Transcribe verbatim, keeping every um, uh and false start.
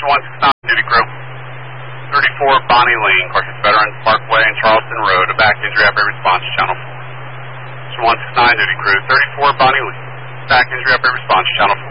Station one six nine, duty crew. thirty-four Bonnie Lane, Carson Veterans Parkway and Charleston Road. A back injury, rapid response, channel four. Station one six nine, duty crew. thirty-four Bonnie Lane. Back injury, rapid response, channel four.